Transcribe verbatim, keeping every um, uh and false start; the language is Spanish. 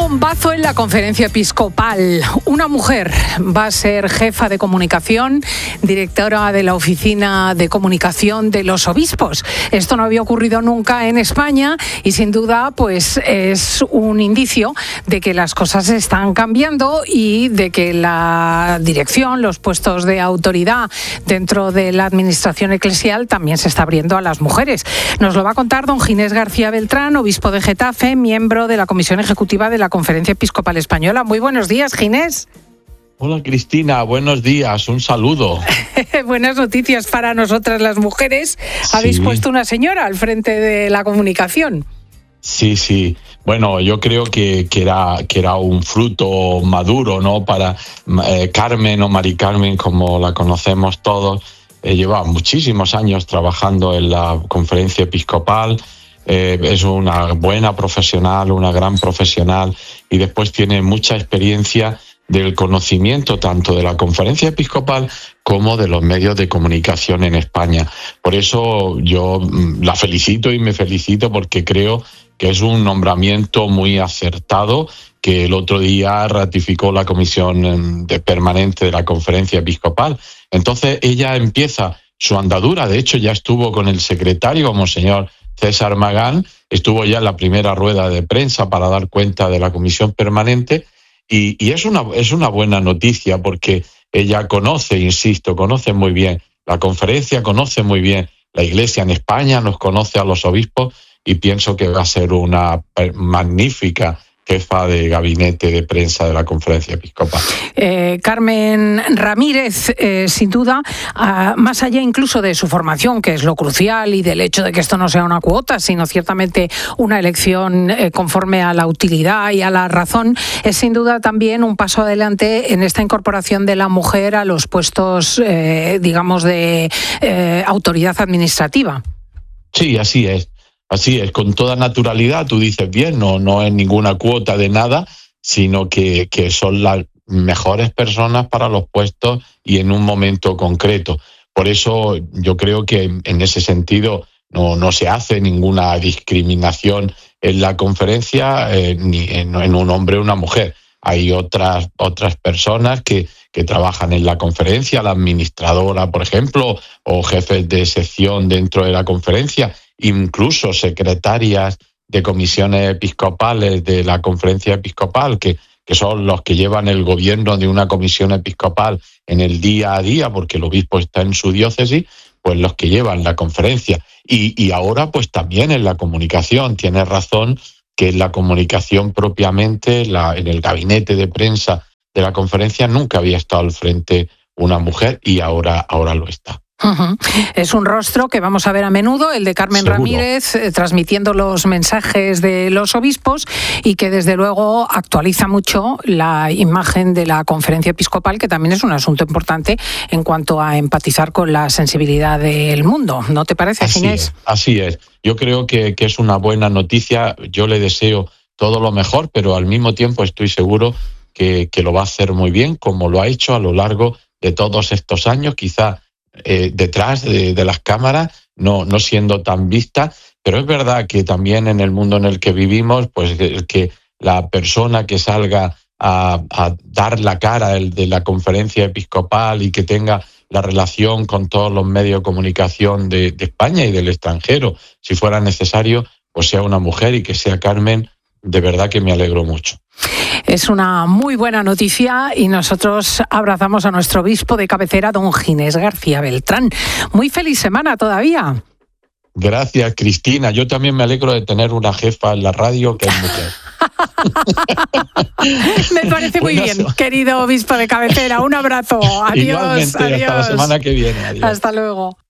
bombazo en la conferencia episcopal. Una mujer va a ser jefa de comunicación, directora de la oficina de comunicación de los obispos. Esto no había ocurrido nunca en España y sin duda pues es un indicio de que las cosas están cambiando y de que la dirección, los puestos de autoridad dentro de la administración eclesial también se está abriendo a las mujeres. Nos lo va a contar don Ginés García Beltrán, obispo de Getafe, miembro de la Comisión Ejecutiva de la Conferencia Episcopal Española. Muy buenos días, Ginés. Hola, Cristina, buenos días, un saludo. Buenas noticias para nosotras las mujeres. Habéis sí. puesto una señora al frente de la comunicación. Sí, sí. Bueno, yo creo que, que, era, que era un fruto maduro, ¿no? Para eh, Carmen o Mari Carmen, como la conocemos todos. Eh, lleva muchísimos años trabajando en la Conferencia Episcopal. Eh, es una buena profesional, una gran profesional, y después tiene mucha experiencia del conocimiento tanto de la Conferencia Episcopal como de los medios de comunicación en España. Por eso yo la felicito y me felicito porque creo que es un nombramiento muy acertado que el otro día ratificó la Comisión de Permanente de la Conferencia Episcopal. Entonces ella empieza su andadura, de hecho ya estuvo con el secretario, Monseñor César Magán, estuvo ya en la primera rueda de prensa para dar cuenta de la Comisión Permanente. Y, y es una es una buena noticia porque ella conoce, insisto, conoce muy bien la conferencia, conoce muy bien la Iglesia en España, nos conoce a los obispos y pienso que va a ser una magnífica jefa de gabinete de prensa de la Conferencia Episcopal. Eh, Carmen Ramírez, eh, sin duda, uh, más allá incluso de su formación, que es lo crucial, y del hecho de que esto no sea una cuota, sino ciertamente una elección eh, conforme a la utilidad y a la razón, es sin duda también un paso adelante en esta incorporación de la mujer a los puestos, eh, digamos, de eh, autoridad administrativa. Sí, así es. Así es, con toda naturalidad, tú dices bien, no, no es ninguna cuota de nada, sino que, que son las mejores personas para los puestos y en un momento concreto. Por eso yo creo que en ese sentido no, no se hace ninguna discriminación en la conferencia, eh, ni en, en un hombre o una mujer. Hay otras, otras personas que, que trabajan en la conferencia, la administradora, por ejemplo, o jefes de sección dentro de la conferencia, incluso secretarias de comisiones episcopales de la Conferencia Episcopal, que, que son los que llevan el gobierno de una comisión episcopal en el día a día, porque el obispo está en su diócesis, pues los que llevan la conferencia. Y, y ahora pues también en la comunicación, tiene razón que en la comunicación propiamente, la, en el gabinete de prensa de la conferencia nunca había estado al frente una mujer y ahora, ahora lo está. Uh-huh. Es un rostro que vamos a ver a menudo, el de Carmen Seguro. Ramírez, eh, transmitiendo los mensajes de los obispos y que desde luego actualiza mucho la imagen de la Conferencia Episcopal, que también es un asunto importante en cuanto a empatizar con la sensibilidad del mundo. ¿No te parece, así Ginés? Es, así es. Yo creo que, que es una buena noticia. Yo le deseo todo lo mejor, pero al mismo tiempo estoy seguro que, que lo va a hacer muy bien, como lo ha hecho a lo largo de todos estos años, quizá Eh, detrás de, de las cámaras, no, no siendo tan vista, pero es verdad que también en el mundo en el que vivimos, pues que, que la persona que salga a, a dar la cara el de la conferencia episcopal y que tenga la relación con todos los medios de comunicación de, de España y del extranjero, si fuera necesario, pues sea una mujer y que sea Carmen, de verdad que me alegro mucho. Es una muy buena noticia y nosotros abrazamos a nuestro obispo de cabecera, don Ginés García Beltrán. Muy feliz semana todavía. Gracias, Cristina. Yo también me alegro de tener una jefa en la radio que es mujer. Me parece muy bien, querido obispo de cabecera. Un abrazo. Adiós. Igualmente, adiós. Hasta la semana que viene. Adiós. Hasta luego.